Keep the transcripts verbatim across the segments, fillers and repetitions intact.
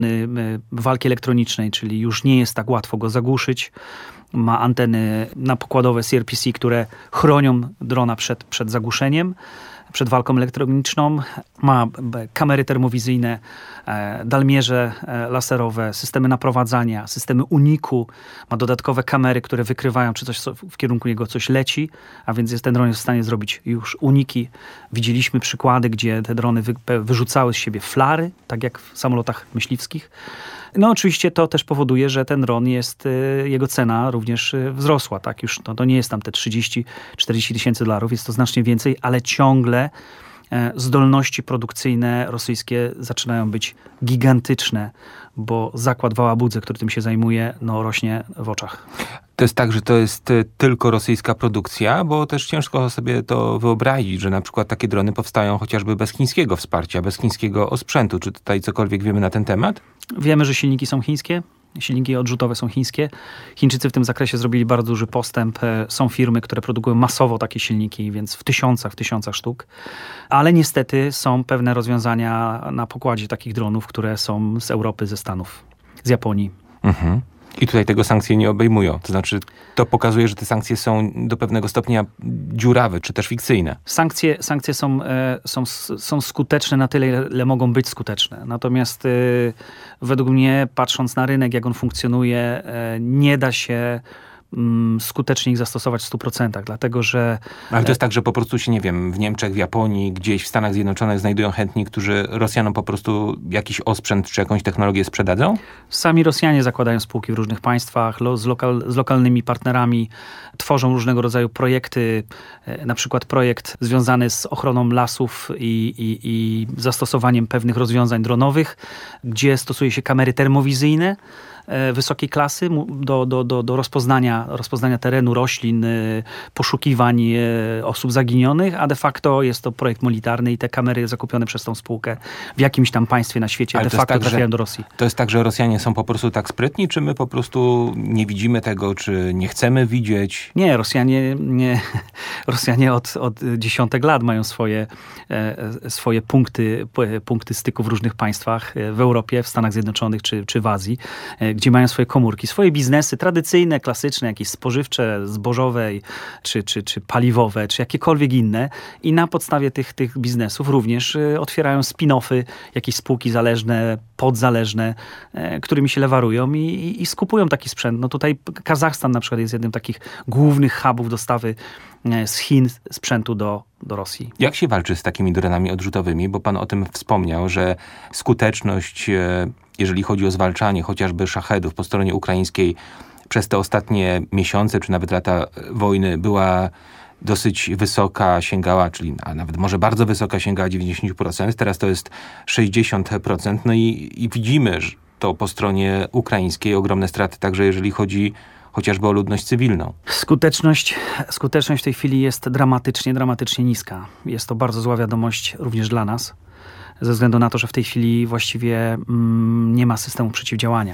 walki elektronicznej, czyli już nie jest tak łatwo go zagłuszyć. Ma anteny napokładowe C R P C, które chronią drona przed, przed zagłuszeniem, przed walką elektroniczną. Ma kamery termowizyjne, dalmierze laserowe, systemy naprowadzania, systemy uniku. Ma dodatkowe kamery, które wykrywają, czy coś w kierunku niego coś leci, a więc jest, ten dron jest w stanie zrobić już uniki. Widzieliśmy przykłady, gdzie te drony wy, wyrzucały z siebie flary, tak jak w samolotach myśliwskich. No oczywiście to też powoduje, że ten dron jest, jego cena również wzrosła. Tak, już no, to nie jest tam te trzydzieści czterdzieści tysięcy dolarów, jest to znacznie więcej, ale ciągle zdolności produkcyjne rosyjskie zaczynają być gigantyczne, bo zakład w Ałabudze, który tym się zajmuje, no rośnie w oczach. To jest tak, że to jest tylko rosyjska produkcja, bo też ciężko sobie to wyobrazić, że na przykład takie drony powstają chociażby bez chińskiego wsparcia, bez chińskiego osprzętu. Czy tutaj cokolwiek wiemy na ten temat? Wiemy, że silniki są chińskie. Silniki odrzutowe są chińskie. Chińczycy w tym zakresie zrobili bardzo duży postęp. Są firmy, które produkują masowo takie silniki, więc w tysiącach, w tysiącach sztuk. Ale niestety są pewne rozwiązania na pokładzie takich dronów, które są z Europy, ze Stanów, z Japonii. Mhm. I tutaj tego sankcje nie obejmują. To znaczy, to pokazuje, że te sankcje są do pewnego stopnia dziurawe, czy też fikcyjne. Sankcje, sankcje są, e, są, są skuteczne na tyle, ile mogą być skuteczne. Natomiast e, według mnie, patrząc na rynek, jak on funkcjonuje, e, nie da się skutecznie ich zastosować w stu procentach, dlatego że... Ale to jest tak, że po prostu się, nie wiem, w Niemczech, w Japonii, gdzieś w Stanach Zjednoczonych znajdują chętni, którzy Rosjanom po prostu jakiś osprzęt czy jakąś technologię sprzedadzą? Sami Rosjanie zakładają spółki w różnych państwach, z, lokal, z lokalnymi partnerami, tworzą różnego rodzaju projekty, na przykład projekt związany z ochroną lasów i, i, i zastosowaniem pewnych rozwiązań dronowych, gdzie stosuje się kamery termowizyjne wysokiej klasy do, do, do, do rozpoznania, rozpoznania terenu, roślin, poszukiwań osób zaginionych, a de facto jest to projekt militarny i te kamery zakupione przez tą spółkę w jakimś tam państwie na świecie Ale de facto tak, trafiają że, do Rosji. To jest tak, że Rosjanie są po prostu tak sprytni, czy my po prostu nie widzimy tego, czy nie chcemy widzieć? Nie, Rosjanie, nie, Rosjanie od, od dziesiątek lat mają swoje, swoje punkty, punkty styku w różnych państwach, w Europie, w Stanach Zjednoczonych czy, czy w Azji, gdzie mają swoje komórki, swoje biznesy tradycyjne, klasyczne, jakieś spożywcze, zbożowe, czy, czy, czy paliwowe, czy jakiekolwiek inne i na podstawie tych, tych biznesów również otwierają spin-offy, jakieś spółki zależne, podzależne, którymi się lewarują i, i, i skupują taki sprzęt. No tutaj Kazachstan na przykład jest jednym z takich głównych hubów dostawy z Chin sprzętu do, do Rosji. Jak się walczy z takimi dronami odrzutowymi? Bo pan o tym wspomniał, że skuteczność, jeżeli chodzi o zwalczanie chociażby szachedów po stronie ukraińskiej przez te ostatnie miesiące, czy nawet lata wojny była dosyć wysoka, sięgała, czyli a nawet może bardzo wysoka, sięgała dziewięćdziesiąt procent. Teraz to jest sześćdziesiąt procent. No i, i widzimy że to po stronie ukraińskiej ogromne straty, także jeżeli chodzi chociażby o ludność cywilną. Skuteczność, skuteczność w tej chwili jest dramatycznie, dramatycznie niska. Jest to bardzo zła wiadomość również dla nas, ze względu na to, że w tej chwili właściwie mm, nie ma systemu przeciwdziałania.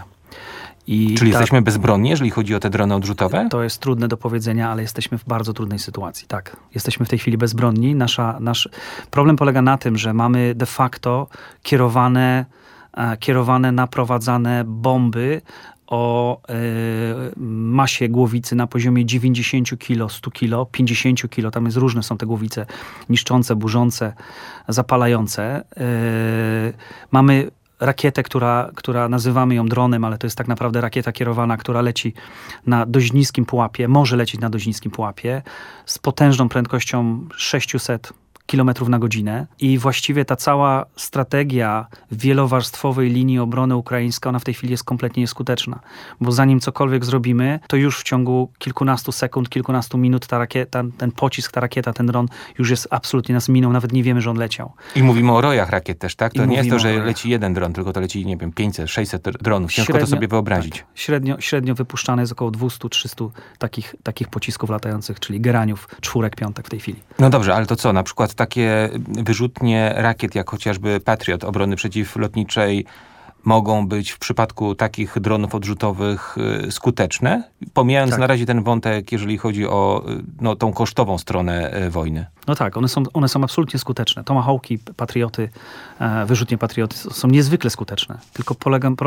I Czyli ta, jesteśmy bezbronni, jeżeli chodzi o te drony odrzutowe? To jest trudne do powiedzenia, ale jesteśmy w bardzo trudnej sytuacji. Tak, jesteśmy w tej chwili bezbronni. Nasza, nasz problem polega na tym, że mamy de facto kierowane, kierowane naprowadzane bomby o y, masie głowicy na poziomie dziewięćdziesiąt kilo, sto kilo, pięćdziesiąt kilo. Tam jest różne są te głowice niszczące, burzące, zapalające. Y, mamy rakietę, która, która nazywamy ją dronem, ale to jest tak naprawdę rakieta kierowana, która leci na dość niskim pułapie, może lecieć na dość niskim pułapie z potężną prędkością sześćset kilometrów na godzinę i właściwie ta cała strategia wielowarstwowej linii obrony ukraińskiej, ona w tej chwili jest kompletnie nieskuteczna, bo zanim cokolwiek zrobimy, to już w ciągu kilkunastu sekund, kilkunastu minut ta rakieta, ten pocisk, ta rakieta, ten dron już jest absolutnie nas minął, nawet nie wiemy, że on leciał. I mówimy o rojach rakiet też, tak? To I nie jest to, że o... leci jeden dron, tylko to leci, nie wiem, pięćset, sześćset dronów. Ciężko średnio, to sobie wyobrazić. Tak, średnio, średnio wypuszczane jest około dwieście do trzystu takich, takich pocisków latających, czyli geraniów, czwórek, piątek w tej chwili. No dobrze, ale to co? Na przykład takie wyrzutnie rakiet, jak chociażby Patriot obrony przeciwlotniczej, mogą być w przypadku takich dronów odrzutowych y, skuteczne? Pomijając Tak. na razie ten wątek, jeżeli chodzi o y, no, tą kosztową stronę y, wojny. No tak, one są, one są absolutnie skuteczne. Tomahawki, Patrioty, e, wyrzutnie Patrioty są niezwykle skuteczne. Tylko polega,